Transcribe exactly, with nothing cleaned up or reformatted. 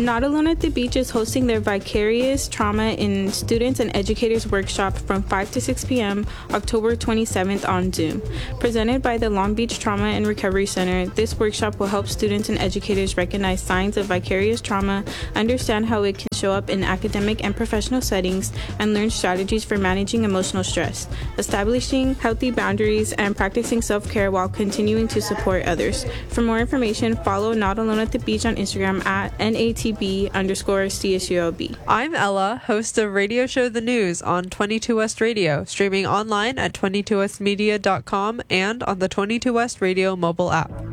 Not Alone at the Beach is hosting their Vicarious Trauma in Students and Educators Workshop from five to six p.m. October twenty-seventh on Zoom. Presented by the Long Beach Trauma and Recovery Center, this workshop will help students and educators recognize signs of vicarious trauma, understand how it can show up in academic and professional settings, and learn strategies for managing emotional stress, establishing healthy boundaries, and practicing self-care while continuing to support others. For more information, follow Not Alone at the Beach on Instagram at N A T B underscore C S U L B. I'm Ella, host of Radio Show The News on twenty-two West Radio, streaming online at twenty-two west media dot com and on the twenty-two West Radio mobile app.